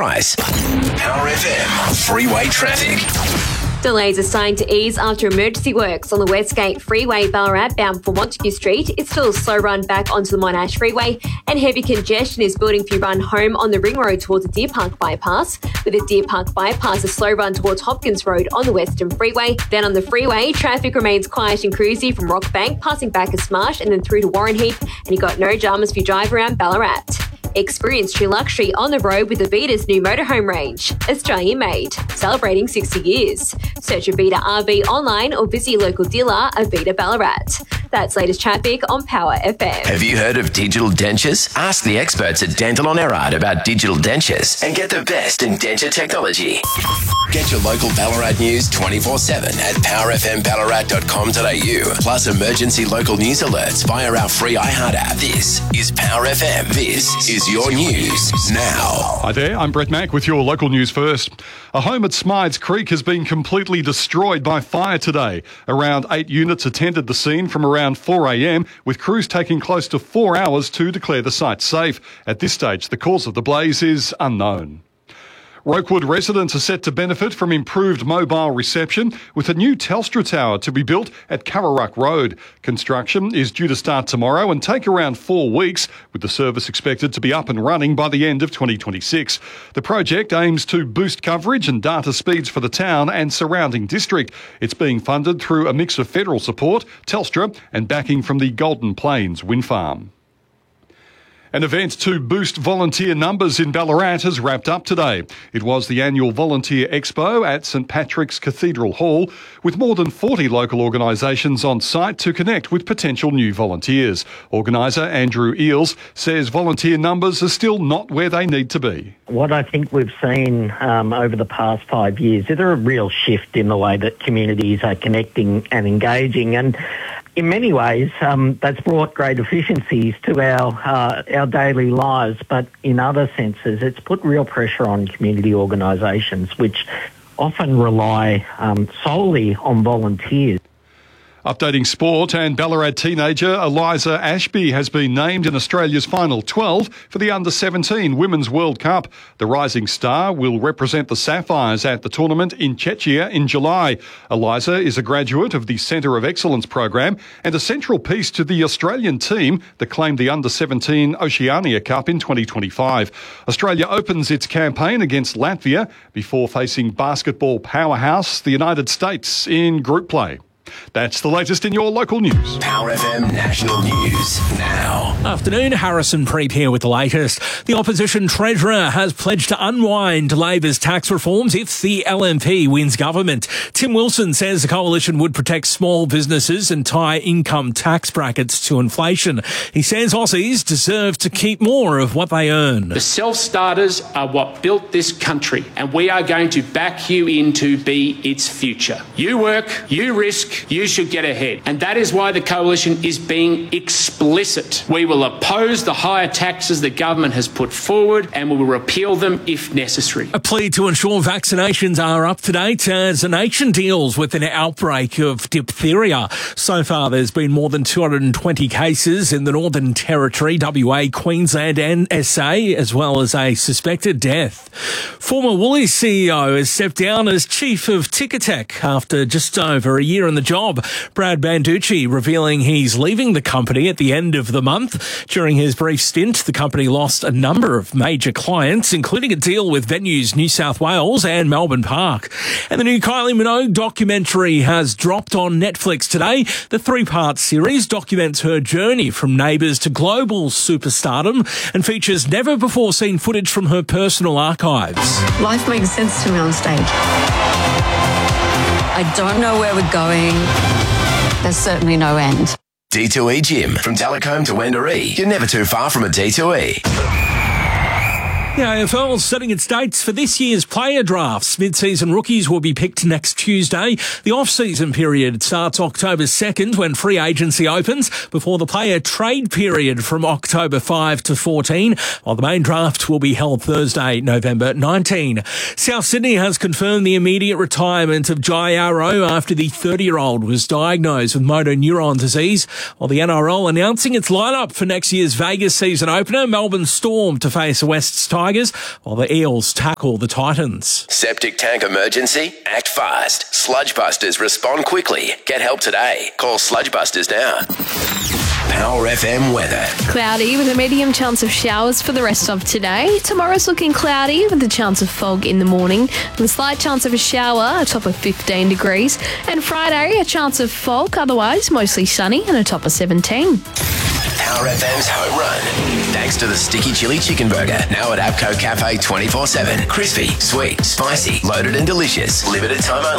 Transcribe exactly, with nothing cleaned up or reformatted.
price. Power F M freeway traffic. Delays are starting to ease after emergency works on the Westgate Freeway, Ballarat, bound for Montague Street. It's still a slow run back onto the Monash Freeway, and heavy congestion is building for your run home on the Ring Road towards the Deer Park Bypass. With the Deer Park Bypass, a slow run towards Hopkins Road on the Western Freeway. Then on the freeway, traffic remains quiet and cruisy from Rockbank, passing back as Marsh and then through to Warren Heath, and you've got no dramas if you drive around Ballarat. Experience true luxury on the road with Avita's new motorhome range, Australian made, celebrating sixty years. Search Avita R V online or visit your local dealer, Avita Ballarat. That's latest traffic on Power F M. Have you heard of digital dentures? Ask the experts at Dental on Erard about digital dentures and get the best in denture technology. Get your local Ballarat news twenty-four seven at power f m ballarat dot com dot a u. Plus emergency local news alerts via our free iHeart app. This is Power F M. This is your news now. Hi there, I'm Brett Mack with your local news first. A home at Smydes Creek has been completely destroyed by fire today. Around eight units attended the scene from around four a m, with crews taking close to four hours to declare the site safe. At this stage, the cause of the blaze is unknown. Rokewood residents are set to benefit from improved mobile reception with a new Telstra tower to be built at Curraruck Road. Construction is due to start tomorrow and take around four weeks, with the service expected to be up and running by the end of twenty twenty-six. The project aims to boost coverage and data speeds for the town and surrounding district. It's being funded through a mix of federal support, Telstra, and backing from the Golden Plains Wind Farm. An event to boost volunteer numbers in Ballarat has wrapped up today. It was the annual Volunteer Expo at St Patrick's Cathedral Hall, with more than forty local organisations on site to connect with potential new volunteers. Organiser Andrew Eales says volunteer numbers are still not where they need to be. What I think we've seen um, over the past five years is there a real shift in the way that communities are connecting and engaging, and in many ways, um, that's brought great efficiencies to our uh, our daily lives, but in other senses, it's put real pressure on community organisations, which often rely um, solely on volunteers. Updating sport, and Ballarat teenager Eliza Ashby has been named in Australia's final twelve for the under seventeen Women's World Cup. The rising star will represent the Sapphires at the tournament in Czechia in July. Eliza is a graduate of the Centre of Excellence program and a central piece to the Australian team that claimed the under seventeen Oceania Cup in twenty twenty-five. Australia opens its campaign against Latvia before facing basketball powerhouse the United States in group play. That's the latest in your local news. Power F M National News now. Afternoon, Harrison Preet here with the latest. The opposition treasurer has pledged to unwind Labor's tax reforms if the L N P wins government. Tim Wilson says the coalition would protect small businesses and tie income tax brackets to inflation. He says Aussies deserve to keep more of what they earn. The self-starters are what built this country, and we are going to back you in to be its future. You work, you risk, you should get ahead. And that is why the coalition is being explicit. We will oppose the higher taxes the government has put forward and we will repeal them if necessary. A plea to ensure vaccinations are up to date as the nation deals with an outbreak of diphtheria. So far, there's been more than two hundred twenty cases in the Northern Territory, W A, Queensland and S A, as well as a suspected death. Former Woolies C E O has stepped down as chief of Ticketek after just over a year in the job. Brad Banducci revealing he's leaving the company at the end of the month. During his brief stint, the company lost a number of major clients, including a deal with Venues New South Wales and Melbourne Park. And the new Kylie Minogue documentary has dropped on Netflix today. The three-part series documents her journey from Neighbours to global superstardom and features never-before-seen footage from her personal archives. Life makes sense to me on stage. I don't know where we're going. There's certainly no end. D two E Gym. From Telecombe to Wendouree, you're never too far from a D two E. The A F L setting its dates for this year's player drafts. Mid-season rookies will be picked next Tuesday. The off-season period starts October second when free agency opens, before the player trade period from October fifth to fourteen, while the main draft will be held Thursday, November nineteenth. South Sydney has confirmed the immediate retirement of Jai Arrow after the thirty-year-old was diagnosed with motor neuron disease, while the N R L announcing its lineup for next year's Vegas season opener. Melbourne Storm to face the West's Tigers Tigers, while the Eels tackle the Titans. Septic tank emergency? Act fast. Sludgebusters respond quickly. Get help today. Call Sludgebusters now. Power F M weather. Cloudy with a medium chance of showers for the rest of today. Tomorrow's looking cloudy with a chance of fog in the morning, with a slight chance of a shower, a top of fifteen degrees. And Friday, a chance of fog, otherwise mostly sunny and a top of seventeen. Power F M's home run. Thanks to the Sticky Chili Chicken Burger. Now at Abco Cafe twenty-four seven. Crispy, sweet, spicy, loaded and delicious. Limited time only.